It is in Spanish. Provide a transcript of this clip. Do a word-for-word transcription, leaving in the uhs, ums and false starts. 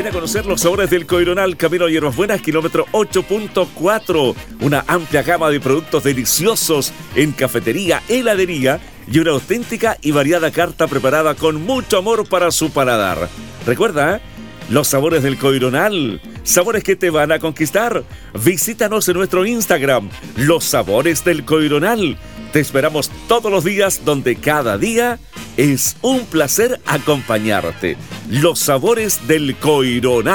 Ven a conocer los sabores del Coironal, Camino a Hierbas Buenas, kilómetro ocho punto cuatro. Una amplia gama de productos deliciosos en cafetería, heladería y una auténtica y variada carta preparada con mucho amor para su paladar. Recuerda, ¿eh? Los sabores del Coironal, sabores que te van a conquistar. Visítanos en nuestro Instagram, Los Sabores del Coironal. Te esperamos todos los días, donde cada día es un placer acompañarte. Los sabores del Coironal.